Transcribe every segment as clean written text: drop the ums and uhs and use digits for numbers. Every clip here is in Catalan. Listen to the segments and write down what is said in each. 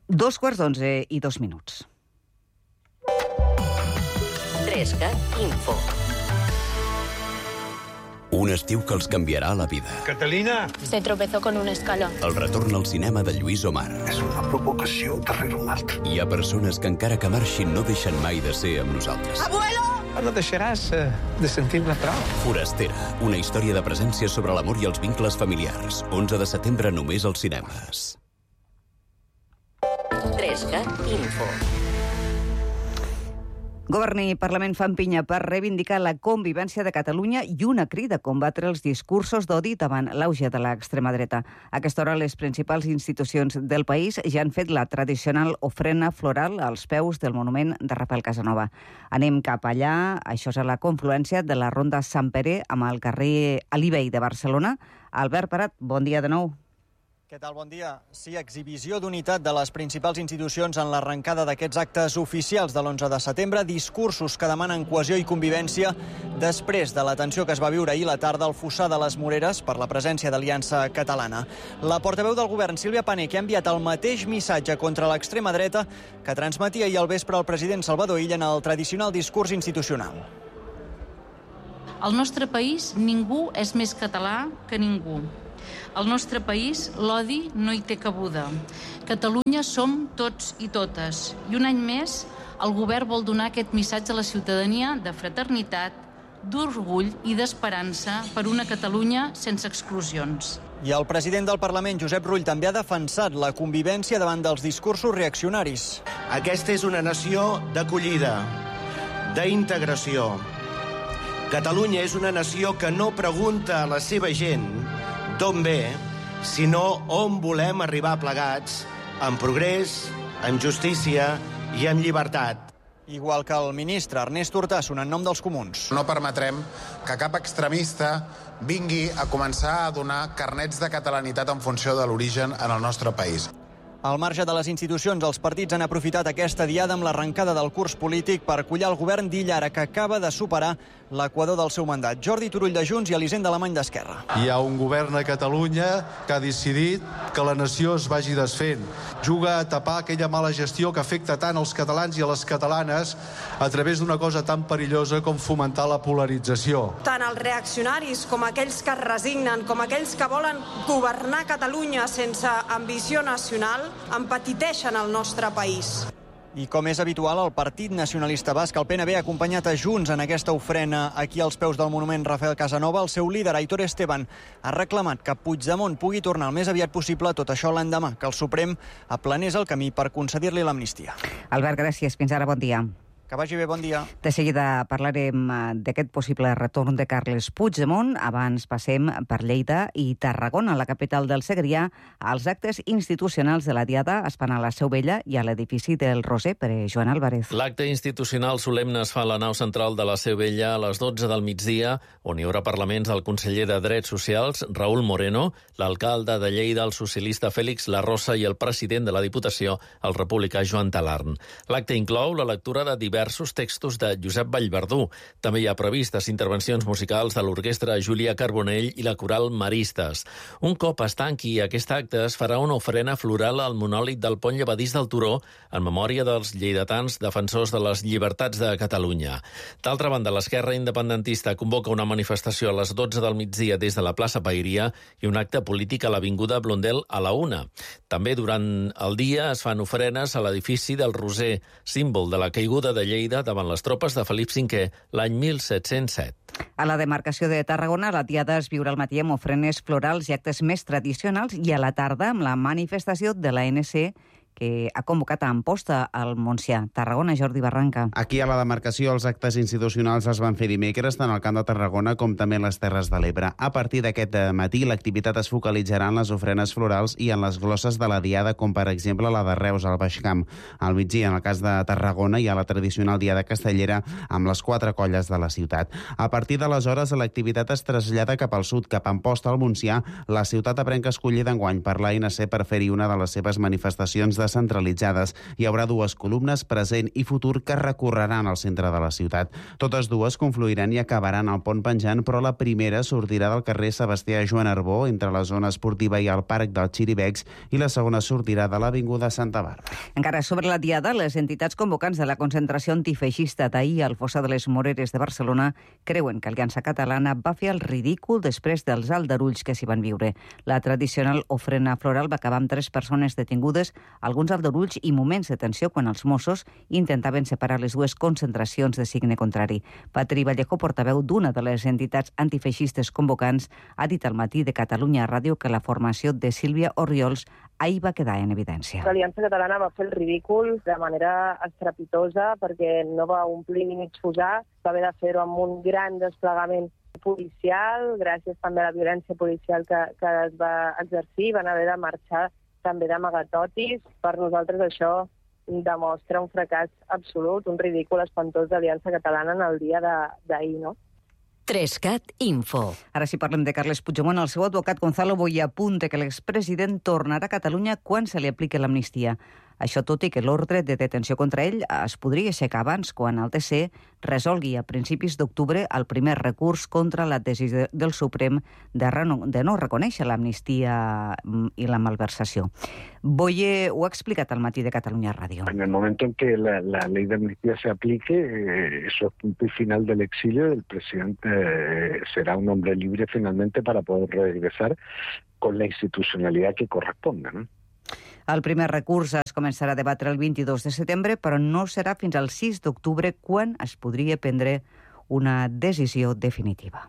2:11:02. 3CAT Info. Un estiu que els canviarà la vida. Catalina! Se tropezó con un escalón. El retorn al cinema de Lluís Omar. És una provocació darrere una altra. Hi ha persones que encara que marxin no deixen mai de ser amb nosaltres. ¡Abuelo! No deixaràs de sentir-ne prou. Forastera, una història de presència sobre l'amor i els vincles familiars. 11 de setembre només als cinemes. 3CAT Info. Govern i Parlament fan pinya per reivindicar la convivència de Catalunya i una crida a combatre els discursos d'odi davant l'auge de l'extrema dreta. A aquesta hora, les principals institucions del país ja han fet la tradicional ofrena floral als peus del monument de Rafael Casanova. Anem cap allà, això és a la confluència de la Ronda Sant Pere amb el carrer Alibey de Barcelona. Albert Parat, bon dia de nou. Què tal? Bon dia. Sí, exhibició d'unitat de les principals institucions en l'arrencada d'aquests actes oficials de l'11 de setembre, discursos que demanen cohesió i convivència després de la tensió que es va viure ahir la tarda al Fossar de les Moreres per la presència d'Aliança Catalana. La portaveu del govern, Sílvia Pané, que ha enviat el mateix missatge contra l'extrema dreta que transmetia ahir al vespre el president Salvador Illa en el tradicional discurs institucional. Al nostre país ningú és més català que ningú. Al nostre país l'odi no hi té cabuda. Catalunya som tots i totes. I un any més el govern vol donar aquest missatge a la ciutadania de fraternitat, d'orgull i d'esperança per una Catalunya sense exclusions. I el president del Parlament, Josep Rull, també ha defensat la convivència davant dels discursos reaccionaris. Aquesta és una nació d'acollida, d'integració. Catalunya és una nació que no pregunta a la seva gent d'on ve, sinó on volem arribar plegats, amb progrés, amb justícia i amb llibertat. Igual que el ministre Ernest Urtasun en nom dels comuns. No permetrem que cap extremista vingui a començar a donar carnets de catalanitat en funció de l'origen en el nostre país. Al marge de les institucions, els partits han aprofitat aquesta diada amb l'arrencada del curs polític per collar el govern d'Illa, ara que acaba de superar l'equador del seu mandat. Jordi Turull de Junts i Elisenda Alemany d'Esquerra. Hi ha un govern a Catalunya que ha decidit que la nació es vagi desfent. Juga a tapar aquella mala gestió que afecta tant els catalans i a les catalanes a través d'una cosa tan perillosa com fomentar la polarització. Tant els reaccionaris com aquells que es resignen, com aquells que volen governar Catalunya sense ambició nacional, empetiteixen el nostre país. I com és habitual, el Partit Nacionalista Basc, el PNB, ha acompanyat a Junts en aquesta ofrena aquí als peus del monument Rafael Casanova. El seu líder, Aitor Esteban, ha reclamat que Puigdemont pugui tornar el més aviat possible, tot això l'endemà que el Suprem aplanés el camí per concedir-li l'amnistia. Albert, gràcies. Fins ara, bon dia. Que vagi bé, bon dia. De seguida parlarem d'aquest possible retorn de Carles Puigdemont. Abans passem per Lleida i Tarragona, la capital del Segrià. Els actes institucionals de la Diada es fan a la Seu Vella i a l'edifici del Roser per Joan Álvarez. L'acte institucional solemne es fa a la nau central de la Seu Vella a les 12 del migdia, on hi haurà parlaments del conseller de Drets Socials, Raúl Moreno, l'alcalde de Lleida, el socialista Fèlix Larrosa i el president de la Diputació, el republicà Joan Talarn. L'acte inclou la lectura de diversos textos de Josep Vallverdú. També hi ha previstes intervencions musicals de l'orquestra Júlia Carbonell i la coral Maristes. Un cop es tanqui aquest acte, es farà una ofrena floral al monòlit del pont llevadís del Turó en memòria dels lleidatans defensors de les llibertats de Catalunya. D'altra banda, l'esquerra independentista convoca una manifestació a les 12 del migdia des de la plaça Paeria i un acte polític a l'Avinguda Blondel a la 1. També durant el dia es fan ofrenes a l'edifici del Roser, símbol de la caiguda de Lleida davant les tropes de Felip V l'any 1707. A la demarcació de Tarragona, la Diada es viurà al matí amb ofrenes florals i actes més tradicionals i a la tarda amb la manifestació de l'ANC que ha convocat a Amposta al Montsià. Tarragona, Jordi Barranca. Aquí a la demarcació els actes institucionals es van fer dimecres tant al Camp de Tarragona com també en les Terres de l'Ebre. A partir d'aquest matí l'activitat es focalitzarà en les ofrenes florals i en les glosses de la Diada, com per exemple la de Reus al Baix Camp. Al migdia, en el cas de Tarragona, hi ha la tradicional Diada castellera amb les 4 colles de la ciutat. A partir d'aleshores l'activitat es trasllada cap al sud, cap a Amposta al Montsià. La ciutat ha prenc escollida enguany per l'ANC per fer-hi una de les seves manifestacions de centralitzades. Hi haurà 2 columnes, present i futur, que recorreran al centre de la ciutat. Totes 2 confluiran i acabaran al pont penjant, però la primera sortirà del carrer Sebastià Joan Arbó, entre la zona esportiva i el Parc dels Xiribecs, i la segona sortirà de l'Avinguda Santa Bàrbara. Encara sobre la diada, les entitats convocants de la concentració antifeixista d'ahir al Fossar de les Moreres de Barcelona creuen que Aliança Catalana va fer el ridícul després dels aldarulls que s'hi van viure. La tradicional ofrena floral va acabar amb 3 persones detingudes, alguns aldarulls i moments de tensió quan els Mossos intentaven separar les 2 concentracions de signe contrari. Patri Vallejo, portaveu d'una de les entitats antifeixistes convocants, ha dit al Matí de Catalunya Ràdio que la formació de Sílvia Orriols ahir va quedar en evidència. L'Aliança Catalana va fer el ridícul de manera estrepitosa perquè no va omplir ni mig Fossar, va haver de fer-ho amb un gran desplegament policial, gràcies també a la violència policial que es va exercir, van haver de marxar també d'amagatotis. Per nosaltres això demostra un fracàs absolut, un ridícul espantós d'Aliança Catalana en el dia d'ahir, no? 3CAT Info. Ara sí parlem de Carles Puigdemont. El seu advocat Gonzalo Boye apunta que l'expresident tornarà a Catalunya quan se li apliqui l'amnistia. Això tot i que l'ordre de detenció contra ell es podria aixecar abans, quan el TC resolgui a principis d'octubre el primer recurs contra la decisió del Suprem de no reconèixer l'amnistia i la malversació. Boye ho ha explicat al Matí de Catalunya Ràdio. En el momento en que la ley de amnistía se aplique, eso es punto y final del exilio, el presidente será un hombre libre finalmente para poder regresar con la institucionalidad que corresponda, ¿no? El primer recurs es començarà a debatre el 22 de setembre, però no serà fins al 6 d'octubre quan es podria prendre una decisió definitiva.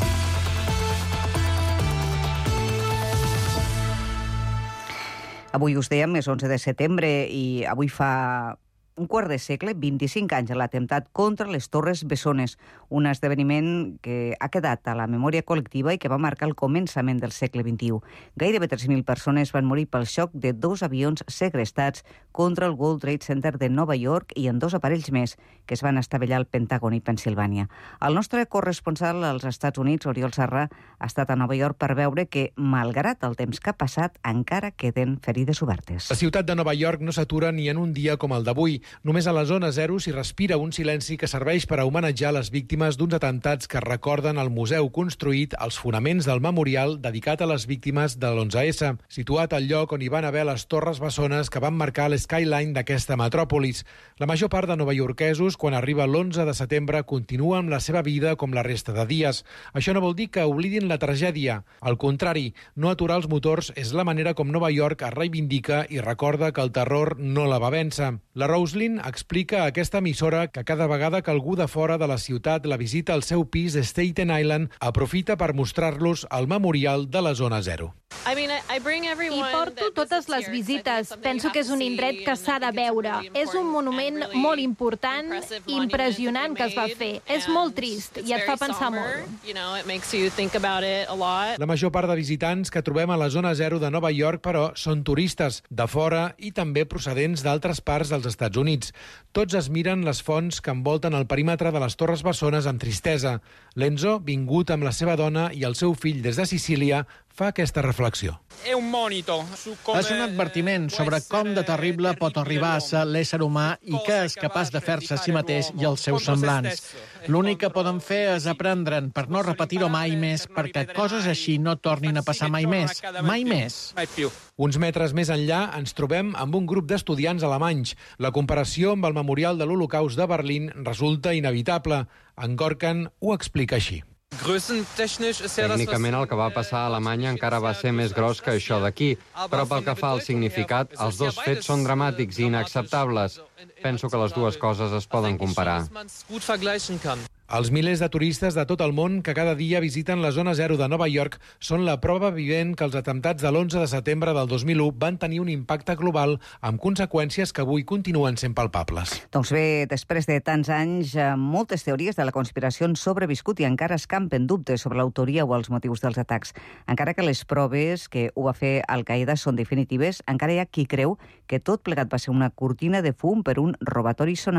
Avui us dèiem, és 11 de setembre i avui fa un quart de segle, 25 anys de l'atemptat contra les Torres Bessones, un esdeveniment que ha quedat a la memòria col·lectiva i que va marcar el començament del segle XXI. Gairebé 3.000 persones van morir pel xoc de 2 avions segrestats contra el World Trade Center de Nova York i en 2 aparells més que es van estavellar al Pentàgon i Pennsilvània. El nostre corresponsal als Estats Units, Oriol Sarrà, ha estat a Nova York per veure que, malgrat el temps que ha passat, encara queden ferides obertes. La ciutat de Nova York no s'atura ni en un dia com el d'avui. Només a la zona 0 s'hi respira un silenci que serveix per a homenatjar les víctimes d'uns atemptats que recorden el museu construït als fonaments del memorial dedicat a les víctimes de l'11S, situat al lloc on hi van haver les Torres Bessones que van marcar l'skyline d'aquesta metròpolis. La major part de novaiorquesos, quan arriba l'11 de setembre, continua amb la seva vida com la resta de dies. Això no vol dir que oblidin la tragèdia. Al contrari, no aturar els motors és la manera com Nova York es reivindica i recorda que el terror no la va vèncer. La Roslyn explica a aquesta emissora que cada vegada que algú de fora de la ciutat la visita al seu pis de Staten Island, aprofita per mostrar-los el memorial de la zona 0. Hi porto totes les visites. Penso que és un indret que s'ha de veure. És un monument molt important, impressionant que es va fer. És molt trist i et fa pensar molt. La major part de visitants que trobem a la zona 0 de Nova York, però, són turistes, de fora i també procedents d'altres parts dels Estats Units. Tots es miren les fonts que envolten el perímetre de les Torres Bessones amb tristesa. L'Enzo, vingut amb la seva dona i el seu fill des de Sicília, fa aquesta reflexió. És un advertiment sobre com de terrible pot arribar a ser l'ésser humà i què és capaç de fer-se a si mateix i als seus semblants. L'únic que poden fer és aprendre'n per no repetir-ho mai més, perquè coses així no tornin a passar mai més. Mai més. Uns metres més enllà ens trobem amb un grup d'estudiants alemanys. La comparació amb el memorial de l'Holocaust de Berlín resulta inevitable. En Gorkan ho explica així. Tècnicament el que va passar a Alemanya encara va ser més gros que això d'aquí, però pel que fa al significat, els 2 fets són dramàtics i inacceptables. Penso que les 2 coses es poden comparar. Els milers de turistes de tot el món que cada dia visiten la zona 0 de Nova York són la prova vivent que els atemptats de l'11 de setembre del 2001 van tenir un impacte global amb conseqüències que avui continuen sent palpables. Doncs bé, després de tants anys, moltes teories de la conspiració han sobreviscut i encara escampen dubtes sobre l'autoria o els motius dels atacs. Encara que les proves que ho va fer Al-Qaeda són definitives, encara hi ha qui creu que tot plegat va ser una cortina de fum per un robatori sonat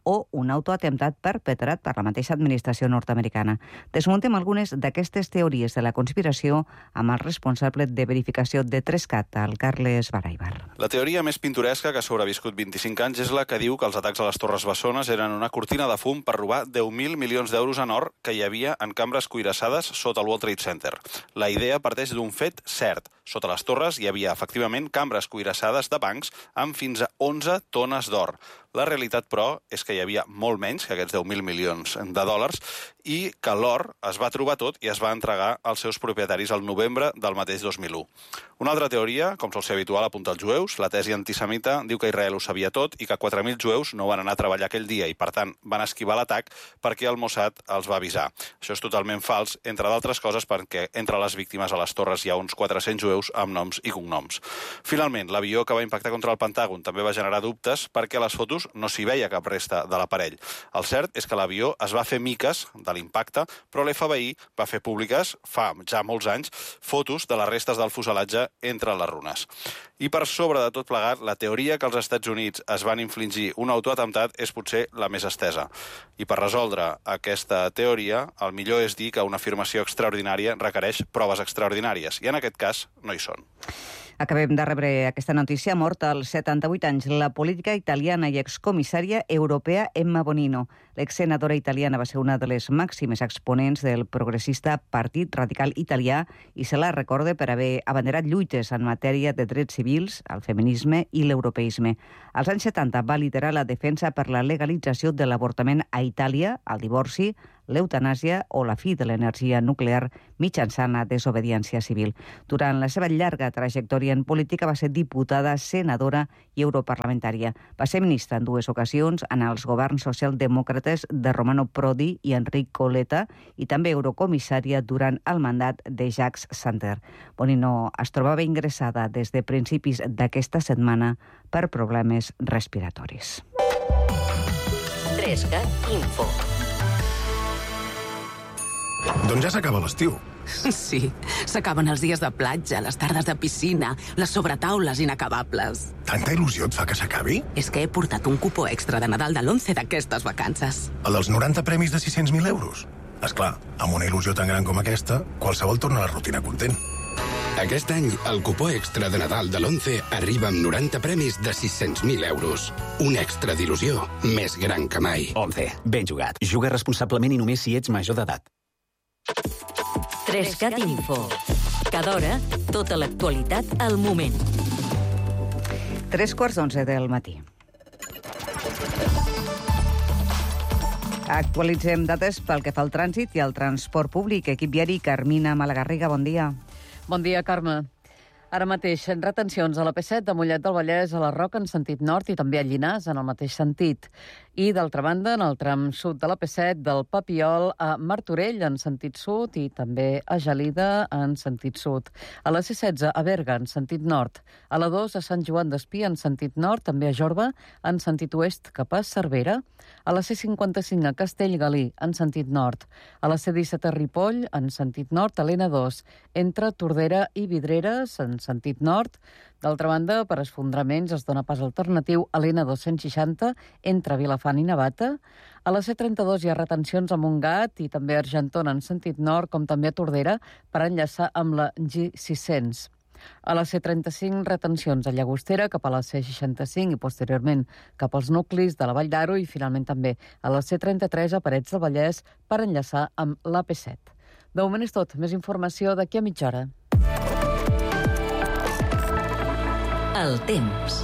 o un autoatemptat perpetrat per la mateixa administració nord-americana. Desmuntem algunes d'aquestes teories de la conspiració amb el responsable de verificació de 3CAT, el Carles Baraibar. La teoria més pintoresca que ha sobreviscut 25 anys és la que diu que els atacs a les Torres Bessones eren una cortina de fum per robar 10.000 milions d'euros en or que hi havia en cambres cuirassades sota el World Trade Center. La idea parteix d'un fet cert. Sota les torres hi havia, efectivament, cambres cuirassades de bancs amb fins a 11 tones d'or. La realitat, però, és que hi havia molt menys que aquests 10.000 milions de dòlars i que l'or es va trobar tot i es va entregar als seus propietaris al novembre del mateix 2001. Una altra teoria, com sol ser habitual, apunta als jueus. La tesi antisemita diu que Israel ho sabia tot i que 4.000 jueus no van anar a treballar aquell dia i, per tant, van esquivar l'atac perquè el Mossad els va avisar. Això és totalment fals, entre d'altres coses perquè entre les víctimes a les torres hi ha uns 400 jueus amb noms i cognoms. Finalment, l'avió que va impactar contra el Pentàgon també va generar dubtes perquè a les fotos no s'hi veia cap resta de l'aparell. El cert és que l'avió es va fer miques de l'impacte, però l'FBI va fer públiques, fa ja molts anys, fotos de les restes del fuselatge entre les runes. I per sobre de tot plegat, la teoria que els Estats Units es van infligir un autoatemptat és potser la més estesa. I per resoldre aquesta teoria, el millor és dir que una afirmació extraordinària requereix proves extraordinàries, i en aquest cas no hi són. Acabem de rebre aquesta notícia. Ha mort als 78 anys la política italiana i excomissària europea Emma Bonino. L'exsenadora italiana va ser una de les màximes exponents del progressista Partit Radical Italià i se la recorda per haver abanderat lluites en matèria de drets civils, el feminisme i l'europeisme. Als anys 70 va liderar la defensa per la legalització de l'avortament a Itàlia, el divorci, l'eutanàsia o la fi de l'energia nuclear mitjançant la desobediència civil. Durant la seva llarga trajectòria en política va ser diputada, senadora i europarlamentària. Va ser ministra en 2 ocasions en els governs socialdemòcrates de Romano Prodi i Enrico Letta i també eurocomissària durant el mandat de Jacques Santer. Bonino es trobava ingressada des de principis d'aquesta setmana per problemes respiratoris. 3CAT Info. Doncs ja s'acaba l'estiu. Sí, s'acaben els dies de platja, les tardes de piscina, les sobretaules inacabables. Tanta il·lusió et fa que s'acabi? És que he portat un cupó extra de Nadal de l'11 d'aquestes vacances. El dels 90 premis de 600.000 euros? Esclar, amb una il·lusió tan gran com aquesta, qualsevol torna a la rutina content. Aquest any, el cupó extra de Nadal de l'11 arriba amb 90 premis de 600.000 euros. Un extra d'il·lusió més gran que mai. 11. Ben jugat. Juga responsablement i només si ets major d'edat. 3CAT Info. Cada hora, tota l'actualitat al moment. 11:03 del matí. Actualitzem dades pel que fa al trànsit i al transport públic. Equip viari, Carmina Malagarriga, bon dia. Bon dia, Carme. Ara mateix, retencions a la P7 de Mollet del Vallès a la Roca en sentit nord i també a Llinars en el mateix sentit. I, d'altra banda, en el tram sud de la P7 del Papiol a Martorell en sentit sud i també a Gelida en sentit sud. A la C16 a Berga en sentit nord. A la 2 a Sant Joan d'Espí en sentit nord, també a Jorba en sentit oest cap a Cervera. A la C55 a Castellgalí en sentit nord. A la C17 a Ripoll en sentit nord a l'N2 entre Tordera i Vidreres en sentit nord. D'altra banda, per esfondraments es dona pas alternatiu a l'N260 entre Vilafant i Navata. A la C32 hi ha retencions a Montgat i també a Argentona en sentit nord, com també a Tordera, per enllaçar amb la G600. A la C35, retencions a Llagostera cap a la C65 i posteriorment cap als nuclis de la Vall d'Aro i finalment també a la C33 a Parets del Vallès per enllaçar amb l'AP7. De moment és tot. Més informació d'aquí a mitja hora. El temps.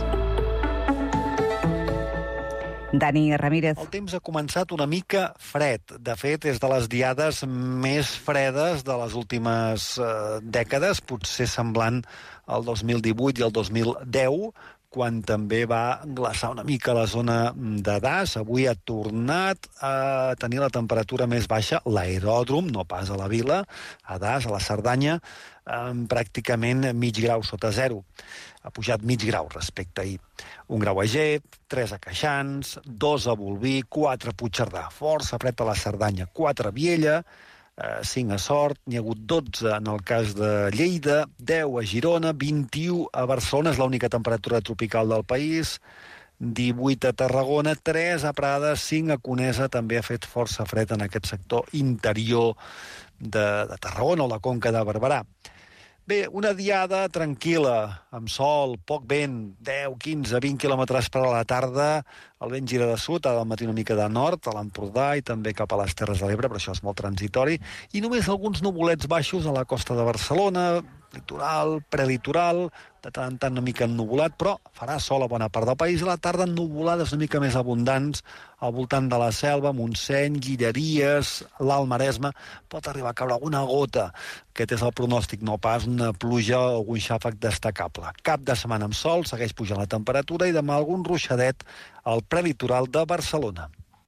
Dani Ramírez. El temps ha començat una mica fred. De fet, és de les diades més fredes de les últimes dècades, potser semblant al 2018 i al 2010, quan també va glaçar una mica la zona de Das. Avui ha tornat a tenir la temperatura més baixa, l'aeròdrom, no pas a la vila, a Das, a la Cerdanya, pràcticament mig grau sota zero. Ha pujat mig grau respecte a ahir. 1 grau a Ger, 3 a Queixans, 2 a Bolvir, 4 a Puigcerdà, força fred a la Cerdanya, 4 a Viella, 5 a Sort, n'hi ha hagut 12 en el cas de Lleida, 10 a Girona, 21 a Barcelona, és l'única temperatura tropical del país, 18 a Tarragona, 3 a Prades, 5 a Conesa. També ha fet força fred en aquest sector interior de Tarragona o la Conca de Barberà. Bé, una diada tranquil·la, amb sol, poc vent, 10, 15, 20 quilòmetres per a la tarda. El vent gira de sud, al matí una mica de nord, a l'Empordà i també cap a les Terres de l'Ebre, però això és molt transitori. I només alguns nuvolets baixos a la costa de Barcelona, litoral, prelitoral, de tant en tant una mica ennuvolat, però farà sol a bona part del país. A la tarda ennuvolades una mica més abundants al voltant de la Selva, Montseny, Guilleries, l'Alt Maresme. Pot arribar a caure alguna gota. Aquest és el pronòstic, no pas una pluja o algun xàfec destacable. Cap de setmana amb sol, segueix pujant la temperatura i demà algun ruixadet al prelitoral de Barcelona.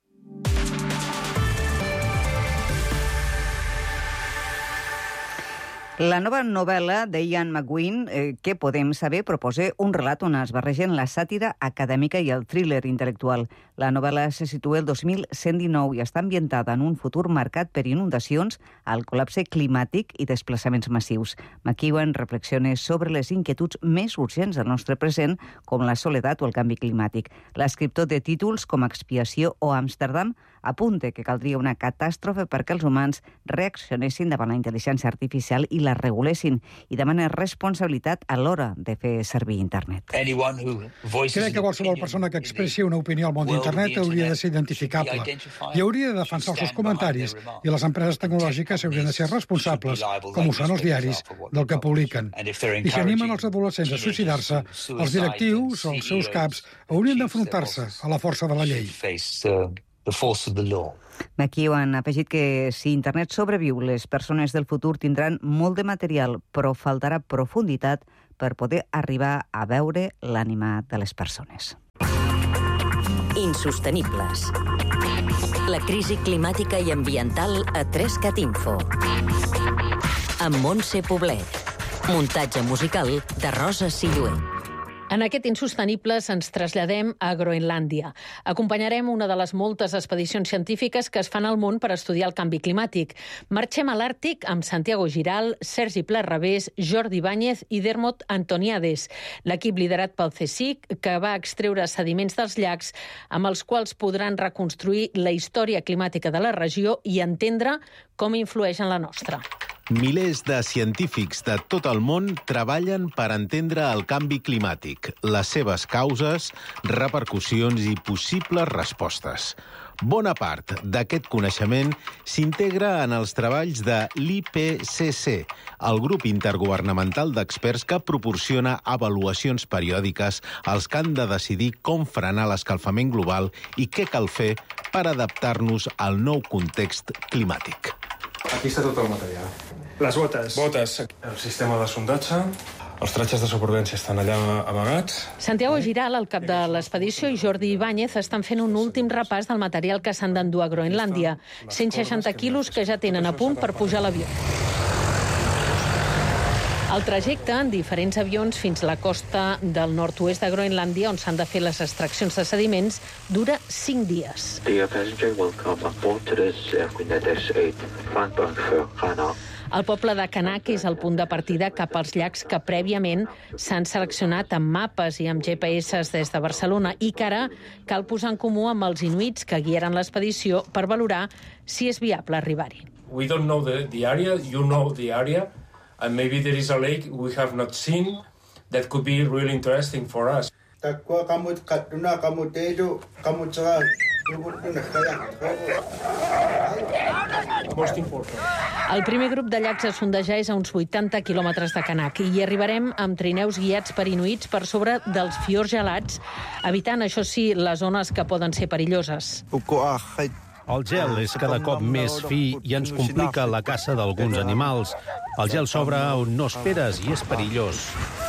La nova novel·la de Ian McEwan, Què podem saber?, proposa un relat on es barregen la sàtira acadèmica i el thriller intel·lectual. La novel·la se situa el 2119 i està ambientada en un futur marcat per inundacions, el col·lapse climàtic i desplaçaments massius. McEwan reflexiona sobre les inquietuds més urgents del nostre present, com la soledat o el canvi climàtic. L'escriptor de títols com Expiació o Amsterdam apunta que caldria una catàstrofe perquè els humans reaccionessin davant la intel·ligència artificial i la regulessin, i demana responsabilitat a l'hora de fer servir internet. Crec que qualsevol persona que expressi una opinió al món d'internet hauria de ser identificable i hauria de defensar els seus comentaris, i les empreses tecnològiques haurien de ser responsables, com ho són els diaris, del que publiquen. I si animen els adolescents a suïcidar-se, els directius o els seus caps haurien d'enfrontar-se a la força de la llei. McEwan ha afegit que si internet sobreviu, les persones del futur tindran molt de material, però faltarà profunditat per poder arribar a veure l'ànima de les persones. Insostenibles. La crisi climàtica i ambiental a 3cat Info. Amb Montse Poblet. Muntatge musical de Rosa Silluet. En aquest Insostenibles ens traslladem a Groenlàndia. Acompanyarem una de les moltes expedicions científiques que es fan al món per estudiar el canvi climàtic. Marxem a l'Àrtic amb Santiago Giral, Sergi Pla-Rabés, Jordi Ibáñez i Dermot Antoniades, l'equip liderat pel CSIC, que va extreure sediments dels llacs amb els quals podran reconstruir la història climàtica de la regió i entendre com influeix en la nostra. Milers de científics de tot el món treballen per entendre el canvi climàtic, les seves causes, repercussions i possibles respostes. Bona part d'aquest coneixement s'integra en els treballs de l'IPCC, el grup intergovernamental d'experts que proporciona avaluacions periòdiques als que han de decidir com frenar l'escalfament global i què cal fer per adaptar-nos al nou context climàtic. Aquí està tot el material. Les botes. El sistema de sondatge. Els tratges de supervivència estan allà amagats. Santiago Giral, el cap de l'expedició, i Jordi Ibáñez estan fent un últim repàs del material que s'han d'endur a Groenlàndia. 160 quilos que ja tenen a punt per pujar a l'avió. El trajecte en diferents avions fins a la costa del nord-oest de Groenlàndia, on s'han de fer les extraccions de sediments, dura 5 dies. El poble de Kanak és el punt de partida cap als llacs que prèviament s'han seleccionat amb mapes i amb GPS des de Barcelona i que ara cal posar en comú amb els inuits que guiaran l'expedició per valorar si és viable arribar-hi. We don't know the area, you know the area, and maybe there is a lake we have not seen that could be really interesting for us. El primer grup de llacs a sondejar és a uns 80 quilòmetres de Kanak i hi arribarem amb trineus guiats per inuits per sobre dels fiords gelats, evitant, això sí, les zones que poden ser perilloses. El gel és cada cop més fi i ens complica la caça d'alguns animals. El gel s'obre on no esperes i és perillós.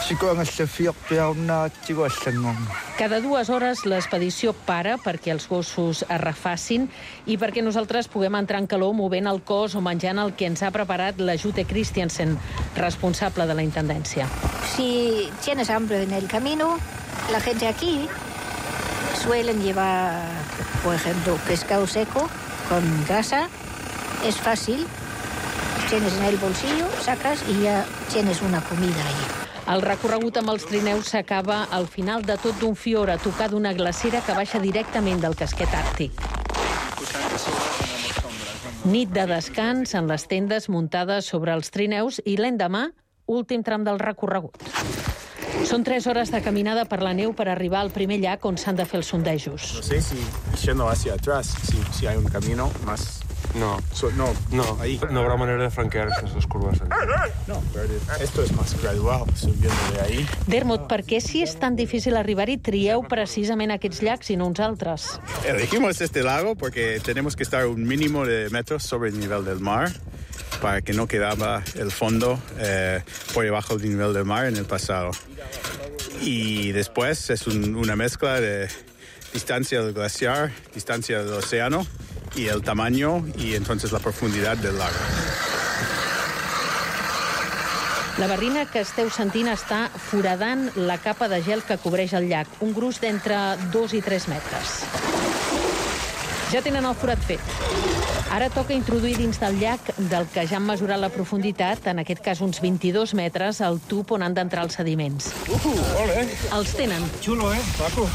Cada 2 hores l'expedició para perquè els gossos es refacin i perquè nosaltres puguem entrar en calor movent el cos o menjant el que ens ha preparat la Jute Christiansen, responsable de la intendència. Si tienes hambre en el camino, la gente aquí suelen llevar, por ejemplo, pescado seco con grasa. Es fácil. Tienes en el bolsillo, sacas y ya tienes una comida ahí. El recorregut amb els trineus s'acaba al final de tot d'un fiord a tocar d'una glacera que baixa directament del casquet àrtic. Nit de descans en les tendes muntades sobre els trineus i l'endemà, últim tram del recorregut. Són 3 hores de caminada per la neu per arribar al primer llac on s'han de fer els sondejos. No sé si yendo hacia atrás, si hay un camino más... No, ahí no habrá manera de franquear estas dos curvas. No, pero esto es más gradual, subiendo de ahí. Dermot, per què si és tan difícil arribar-hi trieu precisament aquests llacs i no uns altres? Elegimos este lago porque tenemos que estar un mínimo de metros sobre el nivel del mar para que no quedaba el fondo por debajo del nivel del mar en el pasado. Y después es una mezcla de distancia del glaciar, distancia del océano y el tamaño y entonces la profundidad del lago. La barrina que esteu sentint està foradant la capa de gel que cobreix el llac, un gruix d'entre 2 i 3 metres. Ja tenen el forat fet. Ara toca introduir dins del llac, del que ja han mesurat la profunditat, en aquest cas uns 22 metres, el tub on han d'entrar els sediments. Ole. Els tenen. Xulo, Paco.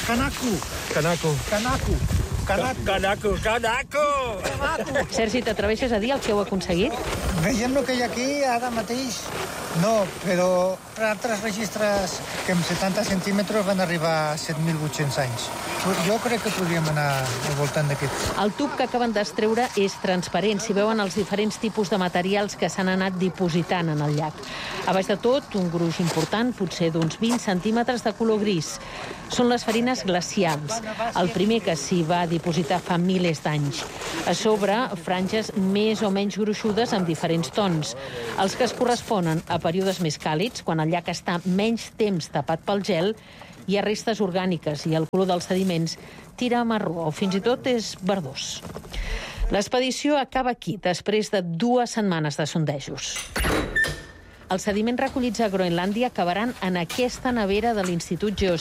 Canaco! Sergi, t'atreveixes a dir el que heu aconseguit? Veient el que hi ha aquí, ara mateix, no, però per altres registres que amb 70 centímetres van arribar a 7.800 anys. Jo crec que podríem anar al voltant d'aquest. El tub que acaben d'extreure és transparent. S'hi veuen els diferents tipus de materials que s'han anat dipositant en el llac. A baix de tot, un gruix important, potser d'uns 20 centímetres de color gris. Són les farines glacials. El primer que s'hi va dipositar fa milers d'anys. A sobre, franges més o menys gruixudes amb diferents tons. Els que es corresponen a períodes més càlids, quan el llac està menys temps tapat pel gel, hi ha restes orgàniques i el color dels sediments tira a marró o fins i tot és verdós. L'expedició acaba aquí, després de 2 setmanes de sondejos. Els sediments recollits a Groenlàndia acabaran en aquesta nevera de l'Institut Geoscientífic